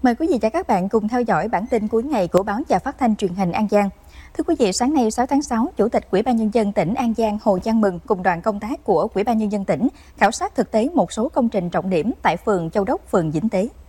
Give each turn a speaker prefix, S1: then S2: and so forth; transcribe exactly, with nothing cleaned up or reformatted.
S1: Mời quý vị và các bạn cùng theo dõi bản tin cuối ngày của báo Và Phát thanh Truyền hình An Giang. Thưa quý vị, sáng nay sáu tháng sáu, Chủ tịch Ủy ban Nhân dân tỉnh An Giang Hồ Văn Mừng cùng đoàn công tác của Ủy ban Nhân dân tỉnh khảo sát thực tế một số công trình trọng điểm tại phường Châu Đốc, phường Vĩnh Tế.